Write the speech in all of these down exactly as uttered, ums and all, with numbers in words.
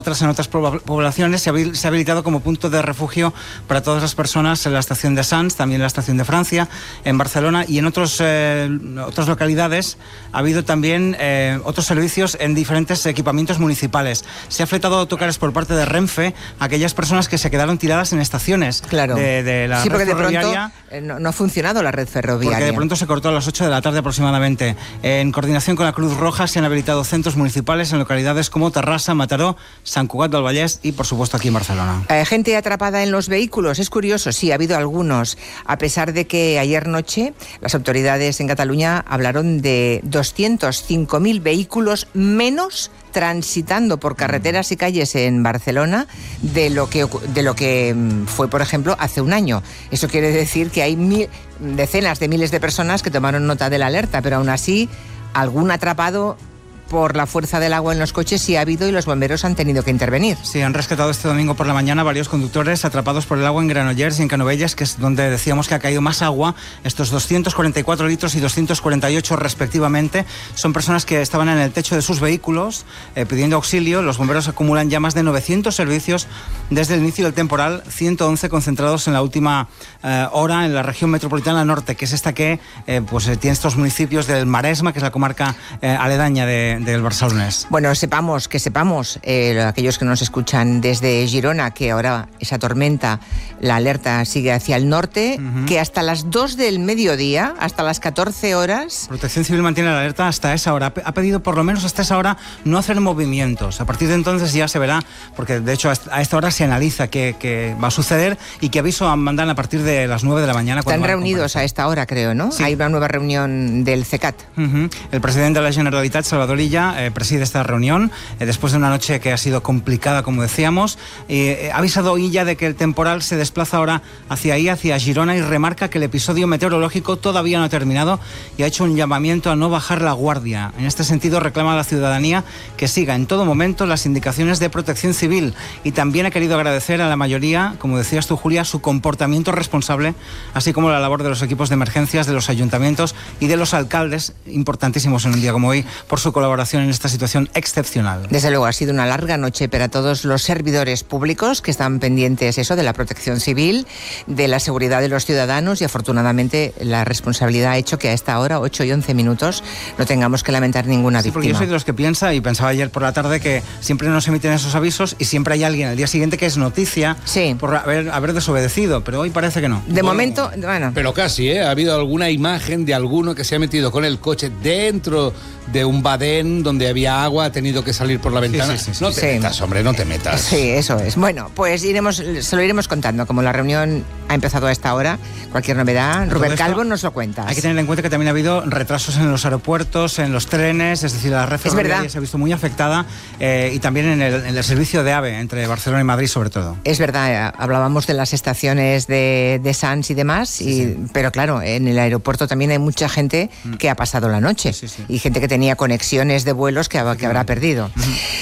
en otras poblaciones, se ha habilitado como punto de refugio para todas las personas en la estación de Sants, también en la estación de Francia, en Barcelona y en otros, eh, otras localidades. Ha habido también eh, otros servicios en diferentes equipamientos municipales. Se ha fletado autocares por parte de Renfe a aquellas personas que se quedaron tiradas en estaciones claro. de, de la sí, red porque ferroviaria. De pronto, eh, no, no ha funcionado la red ferroviaria. Porque de pronto se cortó a las ocho de la tarde aproximadamente. En coordinación con la Cruz Roja se han habilitado centros municipales en localidades como Terrassa, Mataró, Sant Cugat del Vallès y, por supuesto, aquí en Barcelona. Eh, gente atrapada en los vehículos, es curioso, sí, ha habido algunos, a pesar de que ayer noche las autoridades en Cataluña hablaron de doscientos cinco mil vehículos menos transitando por carreteras y calles en Barcelona de lo que de lo que fue, por ejemplo, hace un año. Eso quiere decir que hay mil, decenas de miles de personas que tomaron nota de la alerta, pero aún así algún atrapado por la fuerza del agua en los coches sí ha habido y los bomberos han tenido que intervenir. Sí, han rescatado este domingo por la mañana varios conductores atrapados por el agua en Granollers y en Canovelles, que es donde decíamos que ha caído más agua. Estos doscientos cuarenta y cuatro litros y doscientos cuarenta y ocho respectivamente son personas que estaban en el techo de sus vehículos eh, pidiendo auxilio. Los bomberos acumulan ya más de novecientos servicios desde el inicio del temporal, ciento once concentrados en la última eh, hora en la región metropolitana norte, que es esta que eh, pues, eh, tiene estos municipios del Maresma, que es la comarca eh, aledaña de del barcelonés. Bueno, sepamos, que sepamos, eh, aquellos que nos escuchan desde Girona, que ahora esa tormenta, la alerta sigue hacia el norte, uh-huh. que hasta las dos del mediodía, hasta las catorce horas... Protección Civil mantiene la alerta hasta esa hora. Ha pedido por lo menos hasta esa hora no hacer movimientos. A partir de entonces ya se verá, porque de hecho a esta hora se analiza qué, qué va a suceder y qué aviso mandan a partir de las nueve de la mañana. Están reunidos a esta hora, creo, ¿no? Sí. Hay una nueva reunión del CECAT. Uh-huh. El presidente de la Generalitat, Salvador Illa, Eh, preside esta reunión eh, después de una noche que ha sido complicada, como decíamos. Eh, ha avisado Illa de que el temporal se desplaza ahora hacia ahí, hacia Girona, y remarca que el episodio meteorológico todavía no ha terminado y ha hecho un llamamiento a no bajar la guardia. En este sentido, reclama a la ciudadanía que siga en todo momento las indicaciones de Protección Civil y también ha querido agradecer a la mayoría, como decías tú, Julia, su comportamiento responsable, así como la labor de los equipos de emergencias, de los ayuntamientos y de los alcaldes, importantísimos en un día como hoy, por su colaboración en esta situación excepcional. Desde luego ha sido una larga noche para todos los servidores públicos que están pendientes eso de la protección civil, de la seguridad de los ciudadanos, y afortunadamente la responsabilidad ha hecho que a esta hora, ocho y once minutos, no tengamos que lamentar ninguna sí, víctima. Porque yo soy de los que piensa, y pensaba ayer por la tarde, que siempre nos emiten esos avisos y siempre hay alguien al día siguiente que es noticia sí. por haber, haber desobedecido, pero hoy parece que no. De bueno, momento, bueno. Pero casi, ¿eh? Ha habido alguna imagen de alguno que se ha metido con el coche dentro de un badén donde había agua, ha tenido que salir por la ventana. Sí, sí, sí, no te sí. metas, hombre, no te metas. Sí, eso es. Bueno, pues iremos, se lo iremos contando. Como la reunión ha empezado a esta hora, cualquier novedad, Rubén Calvo nos lo cuentas. Hay que tener en cuenta que también ha habido retrasos en los aeropuertos, en los trenes, es decir, la red ferroviaria se ha visto muy afectada eh, y también en el, en el servicio de AVE entre Barcelona y Madrid sobre todo. Es verdad, hablábamos de las estaciones de, de Sants y demás, sí, y, sí. pero claro, en el aeropuerto también hay mucha gente mm. que ha pasado la noche sí, sí, sí. y gente que tenía conexiones de vuelos que, que habrá perdido.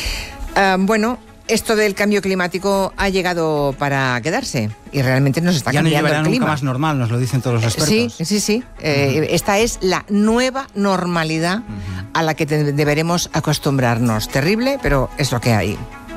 Uh, bueno, esto del cambio climático ha llegado para quedarse y realmente nos está ya cambiando no el clima. Nunca más normal, nos lo dicen todos los expertos. Sí, sí, sí. Uh-huh. Eh, esta es la nueva normalidad uh-huh. a la que te- deberemos acostumbrarnos. Terrible, pero es lo que hay.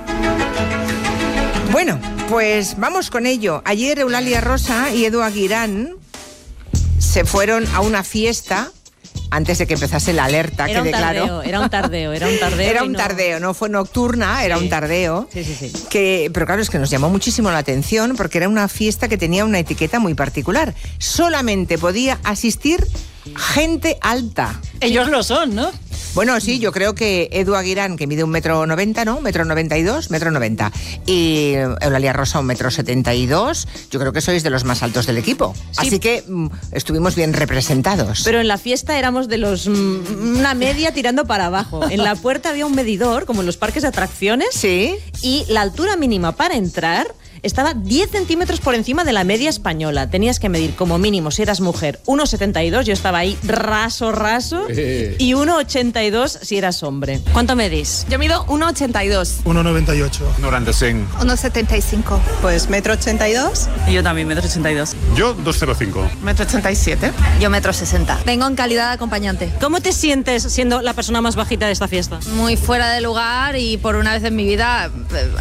Bueno, pues vamos con ello. Ayer Eulalia Rosa y Edu Aguirán se fueron a una fiesta antes de que empezase la alerta, era que un tardeo, declaró. Era un tardeo, era un tardeo. Era un no... tardeo, no fue nocturna, era sí. un tardeo. Sí, sí, sí. Que, pero claro, es que nos llamó muchísimo la atención porque era una fiesta que tenía una etiqueta muy particular. Solamente podía asistir gente alta. Ellos lo son, ¿no? Bueno, sí, yo creo que Edu Aguirán, que mide un metro noventa, ¿no? Metro noventa y dos, metro noventa. Y Eulalia Rosa, un metro setenta y dos. Yo creo que sois de los más altos del equipo. Sí. Así que mm, estuvimos bien representados. Pero en la fiesta éramos de los mm, una media tirando para abajo. En la puerta había un medidor, como en los parques de atracciones. Sí. Y la altura mínima para entrar estaba diez centímetros por encima de la media española. Tenías que medir como mínimo, si eras mujer, uno setenta y dos, yo estaba ahí raso, raso, Eh. y uno ochenta y dos si eras hombre. ¿Cuánto medís? Yo mido uno ochenta y dos. uno noventa y ocho. noranta cinc. uno setenta y cinco. Pues metro ochenta y dos. Y yo también, metro ochenta y dos. Yo dos cero cinco. Metro ochenta y siete. Yo metro sesenta. Vengo en calidad de acompañante. ¿Cómo te sientes siendo la persona más bajita de esta fiesta? Muy fuera de lugar y por una vez en mi vida